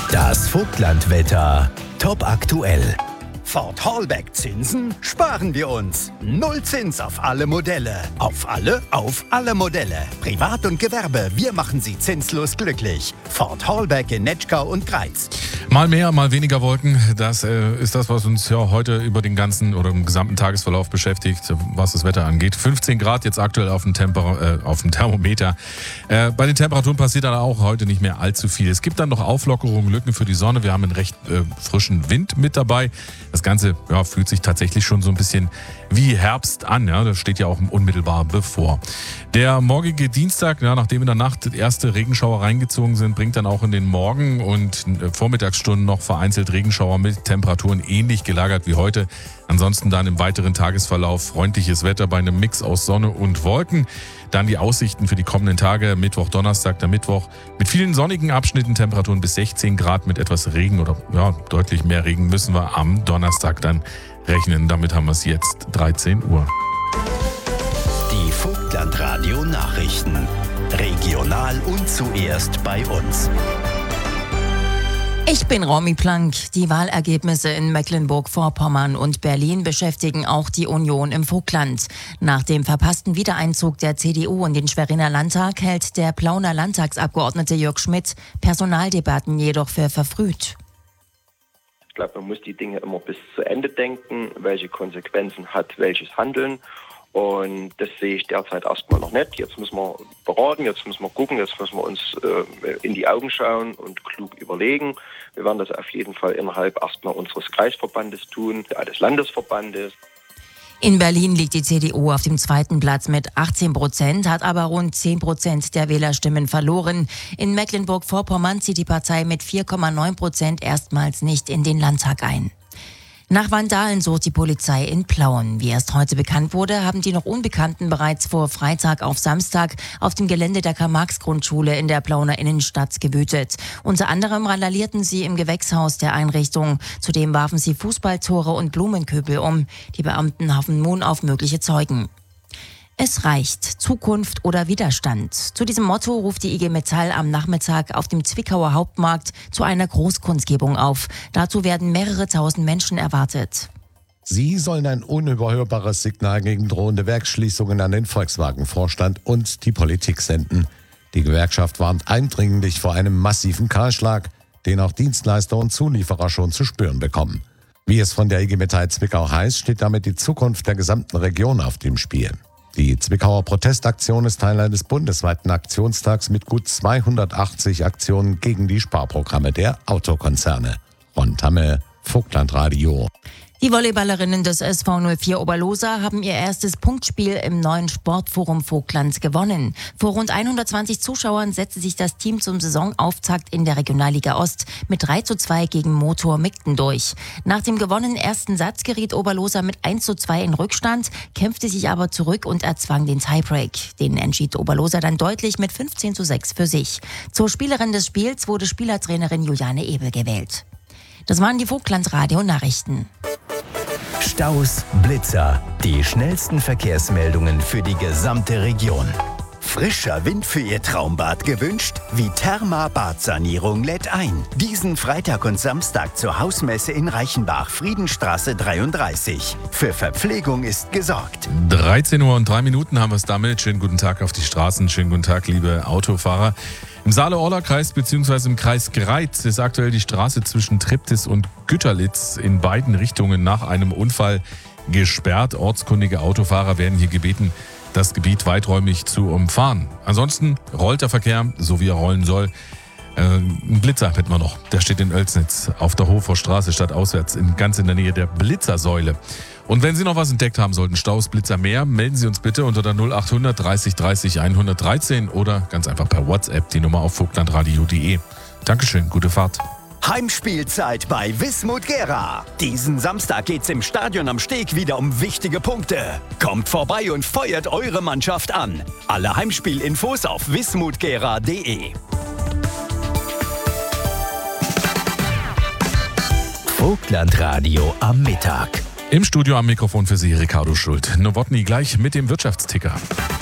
Das Vogtlandwetter. Top aktuell. Ford Hallback Zinsen sparen wir uns. Null Zins auf alle Modelle. Auf alle Modelle. Privat und Gewerbe, wir machen Sie zinslos glücklich. Ford Hallback in Netschkau und Greiz. Mal mehr, mal weniger Wolken. Das ist das, was uns ja heute über den ganzen oder im gesamten Tagesverlauf beschäftigt, was das Wetter angeht. 15 Grad jetzt aktuell auf dem Thermometer. Bei den Temperaturen passiert dann auch heute nicht mehr allzu viel. Es gibt dann noch Auflockerungen, Lücken für die Sonne. Wir haben einen recht frischen Wind mit dabei. Das Ganze fühlt sich tatsächlich schon so ein bisschen wie Herbst an. Ja, das steht ja auch unmittelbar bevor. Der morgige Dienstag, nachdem in der Nacht erste Regenschauer reingezogen sind, bringt dann auch in den Morgen- und Vormittagsstunden noch vereinzelt Regenschauer mit Temperaturen ähnlich gelagert wie heute. Ansonsten dann im weiteren Tagesverlauf freundliches Wetter bei einem Mix aus Sonne und Wolken. Dann die Aussichten für die kommenden Tage, Mittwoch, Donnerstag, der Mittwoch mit vielen sonnigen Abschnitten, Temperaturen bis 16 Grad mit etwas Regen oder deutlich mehr Regen müssen wir am Donnerstag dann rechnen. Damit haben wir es jetzt 13 Uhr. Die Vogtlandradio Nachrichten. Regional und zuerst bei uns. Ich bin Romy Plank. Die Wahlergebnisse in Mecklenburg-Vorpommern und Berlin beschäftigen auch die Union im Vogtland. Nach dem verpassten Wiedereinzug der CDU in den Schweriner Landtag hält der Plauner Landtagsabgeordnete Jörg Schmidt Personaldebatten jedoch für verfrüht. Ich glaube, man muss die Dinge immer bis zu Ende denken, welche Konsequenzen hat welches Handeln. Und das sehe ich derzeit erstmal noch nicht. Jetzt müssen wir beraten, jetzt müssen wir gucken, jetzt müssen wir uns in die Augen schauen und klug überlegen. Wir werden das auf jeden Fall innerhalb erstmal unseres Kreisverbandes tun, des Landesverbandes. In Berlin liegt die CDU auf dem zweiten Platz mit 18%, hat aber rund 10% der Wählerstimmen verloren. In Mecklenburg-Vorpommern zieht die Partei mit 4,9% erstmals nicht in den Landtag ein. Nach Vandalen sucht die Polizei in Plauen. Wie erst heute bekannt wurde, haben die noch Unbekannten bereits vor Freitag auf Samstag auf dem Gelände der Karl-Marx-Grundschule in der Plauner Innenstadt gewütet. Unter anderem randalierten sie im Gewächshaus der Einrichtung. Zudem warfen sie Fußballtore und Blumenkübel um. Die Beamten hoffen nun auf mögliche Zeugen. Es reicht. Zukunft oder Widerstand. Zu diesem Motto ruft die IG Metall am Nachmittag auf dem Zwickauer Hauptmarkt zu einer Großkundgebung auf. Dazu werden mehrere tausend Menschen erwartet. Sie sollen ein unüberhörbares Signal gegen drohende Werksschließungen an den Volkswagen-Vorstand und die Politik senden. Die Gewerkschaft warnt eindringlich vor einem massiven Kahlschlag, den auch Dienstleister und Zulieferer schon zu spüren bekommen. Wie es von der IG Metall Zwickau heißt, steht damit die Zukunft der gesamten Region auf dem Spiel. Die Zwickauer Protestaktion ist Teil eines bundesweiten Aktionstags mit gut 280 Aktionen gegen die Sparprogramme der Autokonzerne. Ron Tamme, Vogtlandradio. Die Volleyballerinnen des SV 04 Oberlosa haben ihr erstes Punktspiel im neuen Sportforum Vogtland gewonnen. Vor rund 120 Zuschauern setzte sich das Team zum Saisonauftakt in der Regionalliga Ost mit 3:2 gegen Motor Migden durch. Nach dem gewonnenen ersten Satz geriet Oberlosa mit 1:2 in Rückstand, kämpfte sich aber zurück und erzwang den Tiebreak. Den entschied Oberlosa dann deutlich mit 15:6 für sich. Zur Spielerin des Spiels wurde Spielertrainerin Juliane Ebel gewählt. Das waren die Vogtlandradio-Nachrichten. Staus, Blitzer, die schnellsten Verkehrsmeldungen für die gesamte Region. Frischer Wind für Ihr Traumbad gewünscht? Viterma Badsanierung lädt ein. Diesen Freitag und Samstag zur Hausmesse in Reichenbach, Friedenstraße 33. Für Verpflegung ist gesorgt. 13 Uhr und 3 Minuten haben wir es damit. Schönen guten Tag auf die Straßen. Schönen guten Tag, liebe Autofahrer. Im Saale-Orla-Kreis bzw. im Kreis Greiz ist aktuell die Straße zwischen Triptis und Güterlitz in beiden Richtungen nach einem Unfall gesperrt. Ortskundige Autofahrer werden hier gebeten, das Gebiet weiträumig zu umfahren. Ansonsten rollt der Verkehr, so wie er rollen soll. Ein Blitzer hätten wir noch. Der steht in Oelsnitz auf der Hofer Straße stadtauswärts, ganz in der Nähe der Blitzersäule. Und wenn Sie noch was entdeckt haben sollten, Staus, Blitzer, mehr, melden Sie uns bitte unter der 0800 30 30 113 oder ganz einfach per WhatsApp die Nummer auf vogtlandradio.de. Dankeschön, gute Fahrt. Heimspielzeit bei Wismut Gera. Diesen Samstag geht's im Stadion am Steg wieder um wichtige Punkte. Kommt vorbei und feuert eure Mannschaft an. Alle Heimspielinfos auf wismutgera.de. Vogtlandradio am Mittag. Im Studio am Mikrofon für Sie Ricardo Schult. Nowotny gleich mit dem Wirtschaftsticker.